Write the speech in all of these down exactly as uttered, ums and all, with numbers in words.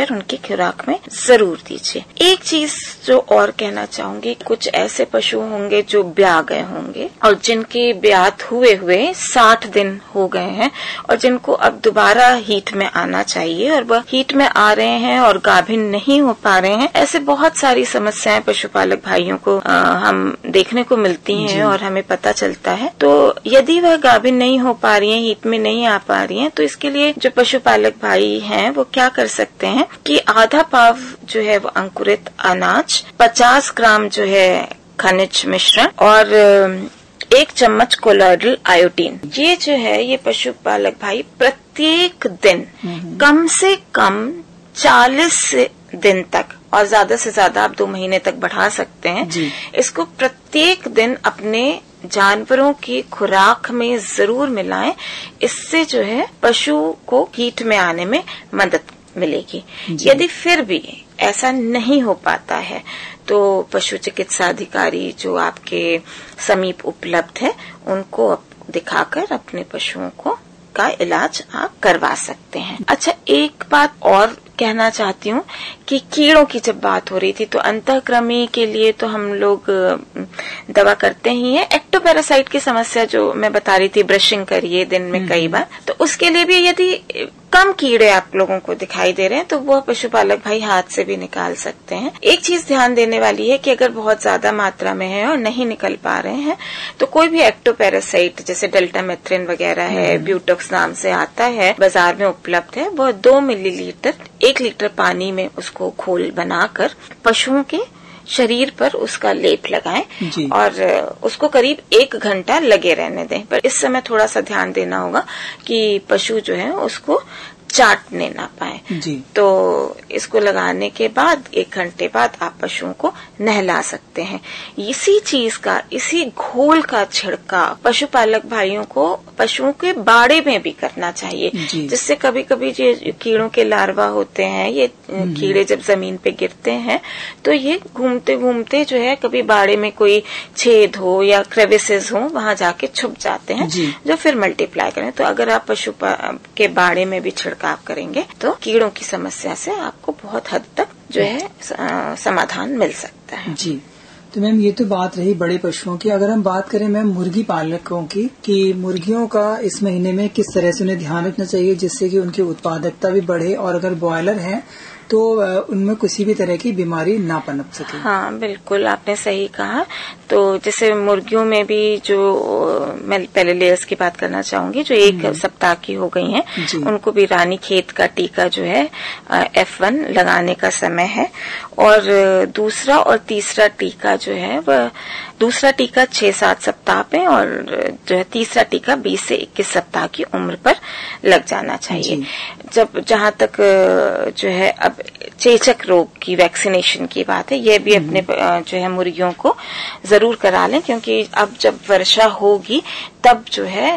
मिलाकर उनकी खुराक में जरूर दीजिए। एक चीज जो और कहना चाहूंगी, कुछ ऐसे पशु होंगे जो ब्याह गए होंगे और जिनके ब्यात हुए हुए साठ दिन हो गए हैं और जिनको अब दोबारा हीट में आना चाहिए और वह हीट में आ रहे हैं और गाभिन नहीं हो पा रहे हैं। ऐसे बहुत सारी समस्याएं पशुपालक भाइयों को आ, हम देखने को मिलती हैं और हमें पता चलता है। तो यदि वह गाभिन नहीं हो पा रही है, हीट में नहीं आ पा रही है, तो इसके लिए जो पशुपालक भाई हैं वो क्या कर सकते हैं कि आधा पाव जो है वो अंकुरित अनाज, पचास ग्राम जो है खनिज मिश्रण और एक चम्मच कोलोइडल आयोडीन, ये जो है ये पशुपालक भाई प्रत्येक दिन कम से कम चालीस दिन तक और ज्यादा से ज्यादा आप दो महीने तक बढ़ा सकते हैं, इसको प्रत्येक दिन अपने जानवरों की खुराक में जरूर मिलाएं। इससे जो है पशु को हीट में आने में मदद मिलेगी। यदि फिर भी ऐसा नहीं हो पाता है तो पशु चिकित्सा अधिकारी जो आपके समीप उपलब्ध है उनको दिखाकर अपने पशुओं को का इलाज आप करवा सकते हैं। अच्छा, एक बात और कहना चाहती हूँ कि कीड़ों की जब बात हो रही थी तो अंतःक्रमी के लिए तो हम लोग दवा करते ही हैं। एक्टोपैरासाइट की समस्या जो मैं बता रही थी, ब्रशिंग करिए दिन में कई बार, तो उसके लिए भी यदि कम कीड़े आप लोगों को दिखाई दे रहे हैं तो वह पशुपालक भाई हाथ से भी निकाल सकते हैं। एक चीज ध्यान देने वाली है कि अगर बहुत ज्यादा मात्रा में है और नहीं निकल पा रहे हैं तो कोई भी एक्टोपैरासाइट जैसे डेल्टामेथ्रिन वगैरह है, ब्यूटॉक्स नाम से आता है, बाजार में उपलब्ध है, वह दो मिलीलीटर एक लीटर पानी में उसको घोल बनाकर पशुओं के शरीर पर उसका लेप लगाएं और उसको करीब एक घंटा लगे रहने दें। पर इस समय थोड़ा सा ध्यान देना होगा कि पशु जो है उसको चाटने ना पाए। तो इसको लगाने के बाद एक घंटे बाद आप पशुओं को नहला सकते हैं। इसी चीज का, इसी घोल का छिड़काव पशुपालक भाइयों को पशुओं के बाड़े में भी करना चाहिए, जिससे कभी कभी जो कीड़ों के लार्वा होते हैं, ये कीड़े जब जमीन पे गिरते हैं तो ये घूमते घूमते जो है कभी बाड़े में कोई छेद हो या क्रेविसेस हो, वहां जाके छुप जाते हैं जो फिर मल्टीप्लाई करें। तो अगर आप पशु के बाड़े में भी छिड़काव करेंगे तो कीड़ों की समस्या से आपको बहुत हद तक जो है समाधान मिल सकता है। जी, तो मैम ये तो बात रही बड़े पशुओं की। अगर हम बात करें मैम मुर्गी पालकों की, कि मुर्गियों का इस महीने में किस तरह से उन्हें ध्यान रखना चाहिए जिससे कि उनकी उत्पादकता भी बढ़े और अगर ब्रॉयलर हैं तो उनमें किसी भी तरह की बीमारी ना पनप सके। हाँ, बिल्कुल आपने सही कहा। तो जैसे मुर्गियों में भी जो मैं पहले लेयर्स की बात करना चाहूंगी, जो एक सप्ताह की हो गई हैं, उनको भी रानीखेत का टीका जो है एफ वन लगाने का समय है और दूसरा और तीसरा टीका जो है वह दूसरा टीका छह सात सप्ताह पे और जो है तीसरा टीका बीस से इक्कीस सप्ताह की उम्र पर लग जाना चाहिए। जब जहाँ तक जो है अब चेचक रोग की वैक्सीनेशन की बात है, ये भी अपने जो है मुर्गियों को जरूर करा लें, क्योंकि अब जब वर्षा होगी तब जो है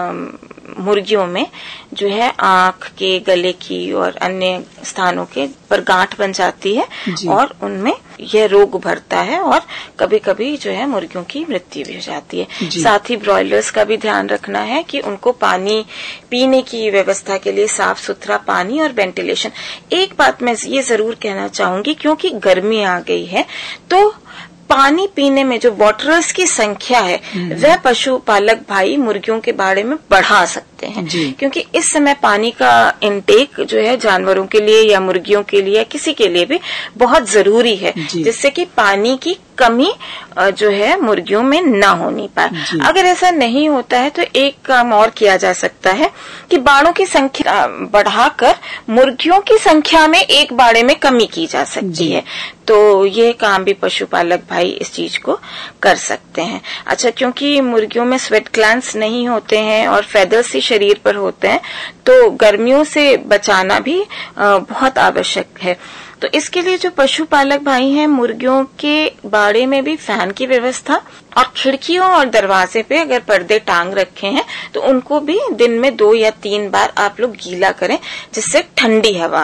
मुर्गियों में जो है आंख के, गले की और अन्य स्थानों के पर गांठ बन जाती है और उनमें यह रोग उभरता है और कभी कभी जो है मुर्गियों की मृत्यु भी हो जाती है। साथ ही ब्रॉयलर्स का भी ध्यान रखना है कि उनको पानी पीने की व्यवस्था के लिए साफ सुथरा पानी और वेंटिलेशन। एक बात मैं ये जरूर कहना चाहूंगी, क्योंकि गर्मी आ गई है तो पानी पीने में जो वाटरर्स की संख्या है वह पशुपालक भाई मुर्गियों के बाड़े में बढ़ा सकते हैं, क्योंकि इस समय पानी का इनटेक जो है जानवरों के लिए या मुर्गियों के लिए या किसी के लिए भी बहुत जरूरी है, जिससे कि पानी की कमी जो है मुर्गियों में ना होनी पाए। अगर ऐसा नहीं होता है तो एक काम और किया जा सकता है कि बाड़ों की संख्या बढ़ाकर मुर्गियों की संख्या में एक बाड़े में कमी की जा सकती है। तो ये काम भी पशुपालक भाई इस चीज को कर सकते हैं। अच्छा, क्योंकि मुर्गियों में स्वेट ग्लैंड्स नहीं होते हैं और फेदर्स ही शरीर पर होते हैं, तो गर्मियों से बचाना भी बहुत आवश्यक है। तो इसके लिए जो पशुपालक भाई हैं, मुर्गियों के बाड़े में भी फैन की व्यवस्था और खिड़कियों और दरवाजे पे अगर पर्दे टांग रखे हैं तो उनको भी दिन में दो या तीन बार आप लोग गीला करें, जिससे ठंडी हवा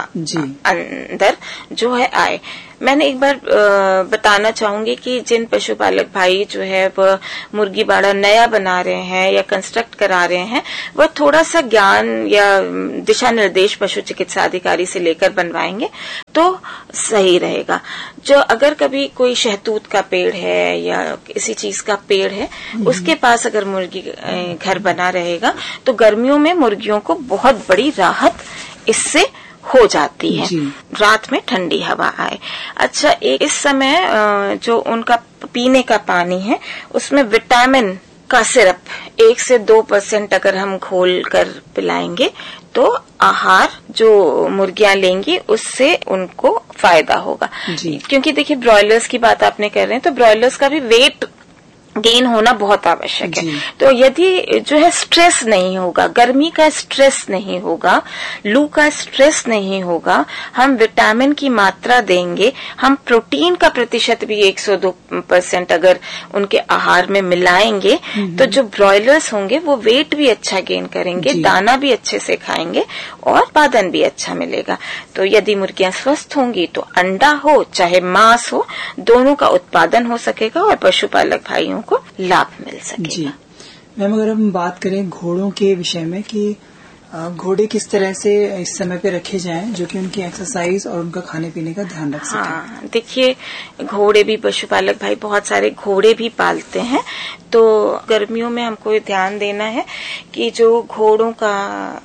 अंदर जो है आए। मैंने एक बार बताना चाहूंगी कि जिन पशुपालक भाई जो है वह मुर्गी बाड़ा नया बना रहे हैं या कंस्ट्रक्ट करा रहे हैं, वह थोड़ा सा ज्ञान या दिशा निर्देश पशु चिकित्सा अधिकारी से लेकर बनवाएंगे तो सही रहेगा। जो अगर कभी कोई शहतूत का पेड़ है या किसी चीज का पेड़ है, उसके पास अगर मुर्गी घर बना रहेगा तो गर्मियों में मुर्गियों को बहुत बड़ी राहत इससे हो जाती है, रात में ठंडी हवा आए। अच्छा, एक इस समय जो उनका पीने का पानी है उसमें विटामिन का सिरप एक से दो परसेंट अगर हम घोल कर पिलाएंगे तो आहार जो मुर्गियां लेंगी उससे उनको फायदा होगा। क्योंकि देखिए ब्रॉयलर्स की बात आपने कर रहे हैं, तो ब्रॉयलर्स का भी वेट गेन होना बहुत आवश्यक है। तो यदि जो है स्ट्रेस नहीं होगा, गर्मी का स्ट्रेस नहीं होगा, लू का स्ट्रेस नहीं होगा, हम विटामिन की मात्रा देंगे, हम प्रोटीन का प्रतिशत भी एक सौ दो परसेंट अगर उनके आहार में मिलाएंगे तो जो ब्रॉयलर्स होंगे वो वेट भी अच्छा गेन करेंगे, दाना भी अच्छे से खाएंगे और उत्पादन भी अच्छा मिलेगा। तो यदि मुर्गियां स्वस्थ होंगी तो अंडा हो चाहे मांस हो, दोनों का उत्पादन हो सकेगा और पशुपालक भाइयों को लाभ मिल सकेगा। जी मैम, अगर हम बात करें घोड़ों के विषय में कि घोड़े किस तरह से इस समय पे रखे जाएं जो कि उनकी एक्सरसाइज और उनका खाने पीने का ध्यान रख सकें। हाँ, देखिए घोड़े भी पशुपालक भाई बहुत सारे घोड़े भी पालते हैं, तो गर्मियों में हमको ध्यान देना है कि जो घोड़ों का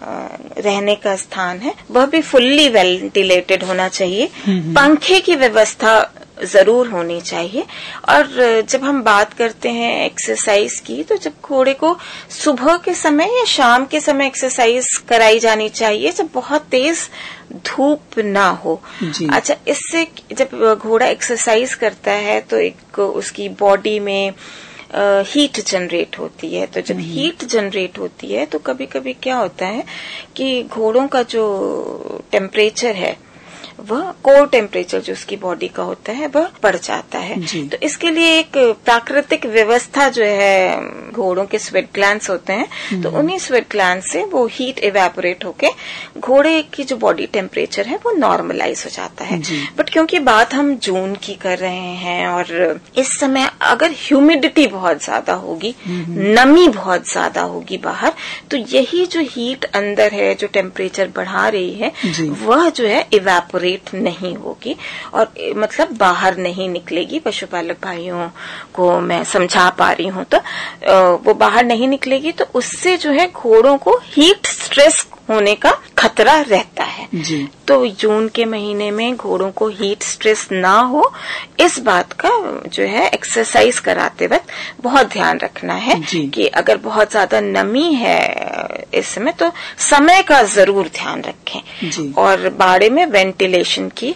रहने का स्थान है वह भी फुल्ली वेंटिलेटेड होना चाहिए, पंखे की व्यवस्था जरूर होनी चाहिए। और जब हम बात करते हैं एक्सरसाइज की, तो जब घोड़े को सुबह के समय या शाम के समय एक्सरसाइज कराई जानी चाहिए जब बहुत तेज धूप ना हो। अच्छा, इससे जब घोड़ा एक्सरसाइज करता है तो एक उसकी बॉडी में हीट जनरेट होती है। तो जब हीट जनरेट होती है तो कभी कभी क्या होता है कि घोड़ों का जो टेम्परेचर है वह कोर टेम्परेचर जो उसकी बॉडी का होता है वह बढ़ जाता है। तो इसके लिए एक प्राकृतिक व्यवस्था जो है, घोड़ों के स्वेट ग्लैंड्स होते हैं, तो उन्हीं स्वेट ग्लैंड से वो हीट इवेपोरेट होके घोड़े की जो बॉडी टेम्परेचर है वो नॉर्मलाइज हो जाता है। बट क्योंकि बात हम जून की कर रहे हैं और इस समय अगर ह्यूमिडिटी बहुत ज्यादा होगी, नमी बहुत ज्यादा होगी बाहर, तो यही जो हीट अंदर है जो टेम्परेचर बढ़ा रही है वह जो है इवेपोरेट नहीं होगी और मतलब बाहर नहीं निकलेगी। पशुपालक भाइयों को मैं समझा पा रही हूँ, तो वो बाहर नहीं निकलेगी, तो उससे जो है घोड़ों को हीट स्ट्रेस होने का खतरा रहता है। जी। तो जून के महीने में घोड़ों को हीट स्ट्रेस ना हो, इस बात का जो है एक्सरसाइज कराते वक्त बहुत ध्यान रखना है कि अगर बहुत ज्यादा नमी है इस समय तो समय का जरूर ध्यान रखें और बाड़े में वेंटिलेशन की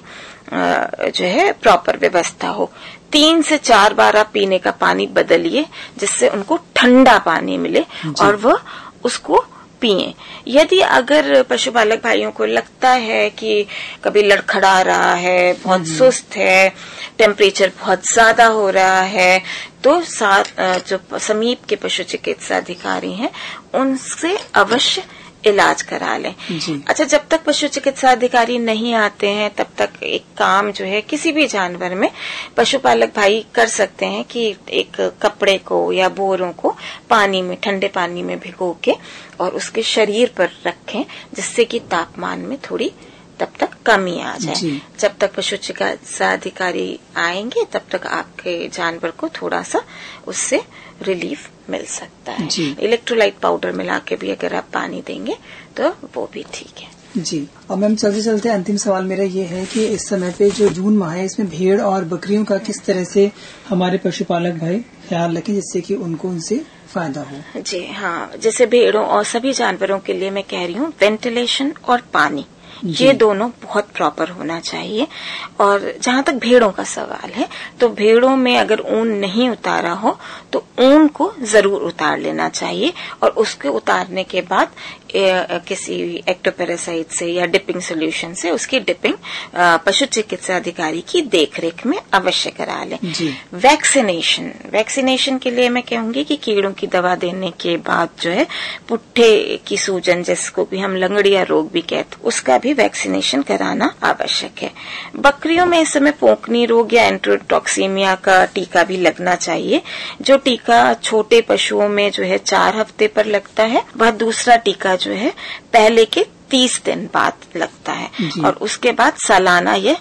जो है प्रॉपर व्यवस्था हो। तीन से चार बार आप पीने का पानी बदलिए जिससे उनको ठंडा पानी मिले और वह उसको पिए। यदि अगर पशुपालक भाइयों को लगता है कि कभी लड़खड़ा रहा है, बहुत सुस्त है, टेम्परेचर बहुत ज्यादा हो रहा है, तो साथ जो समीप के पशु चिकित्सा अधिकारी हैं उनसे अवश्य इलाज करा लें। अच्छा, जब तक पशु चिकित्सा अधिकारी नहीं आते हैं तब तक एक काम जो है किसी भी जानवर में पशुपालक भाई कर सकते हैं कि एक कपड़े को या बोरों को पानी में, ठंडे पानी में भिगो के और उसके शरीर पर रखें जिससे कि तापमान में थोड़ी तब तक कमी आ जाए। जब तक पशु चिकित्सा अधिकारी आएंगे तब तक आपके जानवर को थोड़ा सा उससे रिलीफ मिल सकता है। इलेक्ट्रोलाइट पाउडर मिला के भी अगर आप पानी देंगे तो वो भी ठीक है। जी। और मैम चलते चलते अंतिम सवाल मेरा ये है कि इस समय पे जो जून माह है इसमें भेड़ और बकरियों का किस तरह से हमारे पशुपालक भाई ख्याल रखें जिससे कि उनको उनसे फायदा हो। जी हाँ, जैसे भेड़ों और सभी जानवरों के लिए मैं कह रही हूँ वेंटिलेशन और पानी ये दोनों बहुत प्रॉपर होना चाहिए। और जहाँ तक भेड़ों का सवाल है तो भेड़ों में अगर ऊन नहीं उतारा हो तो ऊन को जरूर उतार लेना चाहिए और उसके उतारने के बाद ए, किसी एक्टोपेरासाइट से या डिपिंग सोल्यूशन से उसकी डिपिंग पशु चिकित्सा अधिकारी की देखरेख में अवश्य करा लें। वैक्सीनेशन वैक्सीनेशन के लिए मैं कहूंगी कि कीड़ों की दवा देने के बाद जो है पुट्ठे की सूजन, जिसको भी हम लंगड़िया रोग भी कहते, उसका भी वैक्सीनेशन कराना आवश्यक है। बकरियों में इस समय पोकनी रोग या एंट्रोटॉक्सीमिया का टीका भी लगना चाहिए। जो टीका छोटे पशुओं में जो है चार हफ्ते पर लगता है, वह दूसरा टीका जो है पहले के तीस दिन बाद लगता है और उसके बाद सालाना यह